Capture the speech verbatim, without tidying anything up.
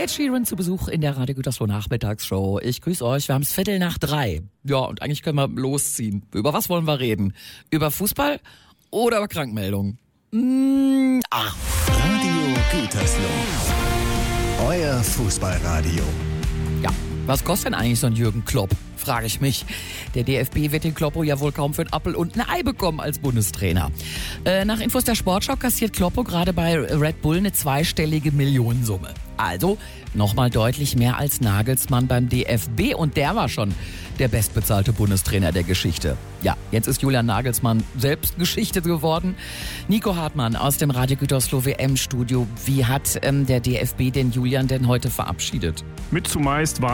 Ed Sheeran zu Besuch in der Radio Gütersloh Nachmittagsshow. Ich grüße euch. Wir haben es Viertel nach drei. Ja, und eigentlich können wir losziehen. Über was wollen wir reden? Über Fußball oder über Krankmeldungen? Mmh, ach. Radio Gütersloh. Euer Fußballradio. Ja, was kostet denn eigentlich so ein Jürgen Klopp? Frage ich mich. Der D F B wird den Kloppo ja wohl kaum für einen Appel und ein Ei bekommen als Bundestrainer. Äh, nach Infos der Sportschau kassiert Kloppo gerade bei Red Bull eine zweistellige Millionensumme. Also nochmal deutlich mehr als Nagelsmann beim D F B und der war schon der bestbezahlte Bundestrainer der Geschichte. Ja, jetzt ist Julian Nagelsmann selbst Geschichte geworden. Nico Hartmann aus dem Radio Gütersloh W M-Studio. Wie hat ähm, der D F B den Julian denn heute verabschiedet? Mit zumeist war